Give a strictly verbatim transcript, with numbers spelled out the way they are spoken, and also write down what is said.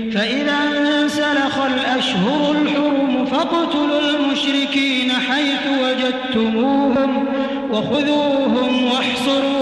فإذا انسلخ الأشهر الحرم فاقتلوا المشركين حيث وجدتموهم وخذوهم واحصروهم